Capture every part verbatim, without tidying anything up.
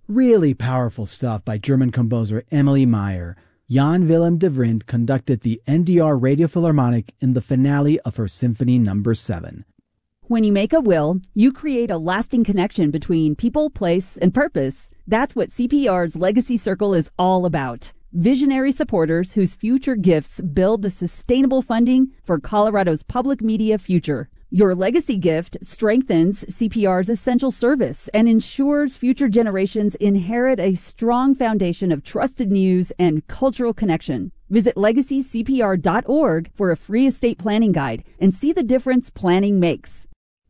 Really powerful stuff by German composer Emily Meyer. Jan Willem de Vriend conducted the N D R Radio Philharmonic in the finale of her Symphony Number seven. When you make a will, you create a lasting connection between people, place, and purpose. That's what C P R's Legacy Circle is all about. Visionary supporters whose future gifts build the sustainable funding for Colorado's public media future. Your legacy gift strengthens C P R's essential service and ensures future generations inherit a strong foundation of trusted news and cultural connection. Visit legacy c p r dot org for a free estate planning guide and see the difference planning makes.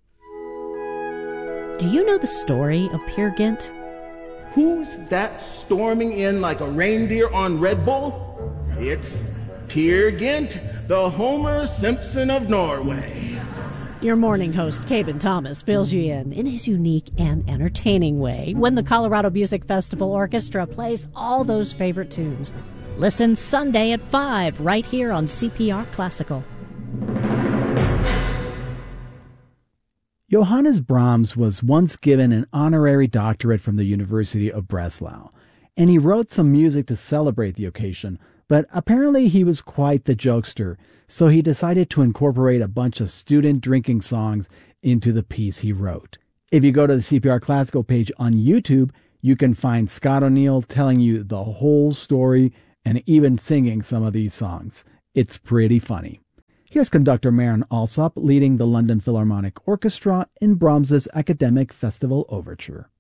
Do you know the story of Peer Gynt? Who's that storming in like a reindeer on Red Bull? It's Peer Gynt, the Homer Simpson of Norway. Your morning host, Cabin Thomas, fills you in in his unique and entertaining way when the Colorado Music Festival Orchestra plays all those favorite tunes. Listen Sunday at five right here on C P R Classical. Johannes Brahms was once given an honorary doctorate from the University of Breslau, and he wrote some music to celebrate the occasion, but apparently he was quite the jokester, so he decided to incorporate a bunch of student drinking songs into the piece he wrote. If you go to the C P R Classical page on YouTube, you can find Scott O'Neill telling you the whole story and even singing some of these songs. It's pretty funny. Here's conductor Marin Alsop leading the London Philharmonic Orchestra in Brahms's Academic Festival Overture.